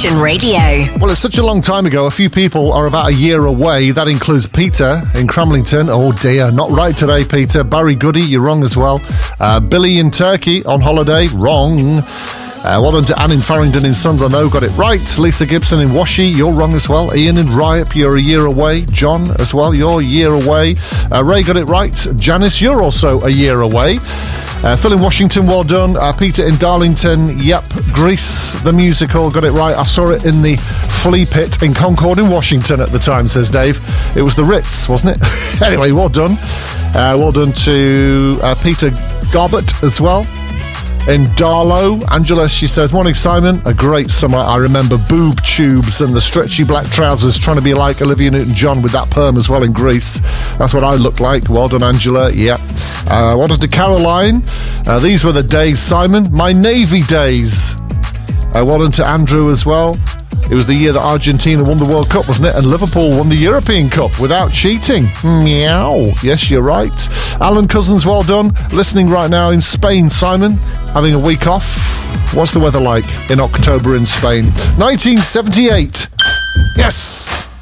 Absolution Radio. Well, it's such a long time ago. A few people are about a year away. That includes Peter in Cramlington. Oh dear, not right today, Peter. Barry Goody, you're wrong as well. Billy in Turkey on holiday, wrong. Well done to Anne in Farringdon in Sunderland, though. Got it right. Lisa Gibson in Washie, you're wrong as well. Ian in Ryop, you're a year away. John as well, you're a year away. Ray got it right. Janice, you're also a year away. Phil in Washington, well done. Peter in Darlington, yep. Grease, the musical, got it right. I saw it in the Flea Pit in Concord in Washington at the time, says Dave. It was the Ritz, wasn't it? Anyway, well done. Well done to Peter Gobbett as well. In Darlow, Angela, she says, morning Simon, a great summer. I remember boob tubes and the stretchy black trousers, trying to be like Olivia Newton-John with that perm as well in Greece. That's what I looked like. Well done, Angela. Yeah. Well done to Caroline. These were the days, Simon. My Navy days. Well done to Andrew as well. It was the year that Argentina won the World Cup, wasn't it? And Liverpool won the European Cup without cheating. Meow. Yes, you're right. Alan Cousins, well done. Listening right now in Spain, Simon. Having a week off. What's the weather like in October in Spain? 1978. Yes.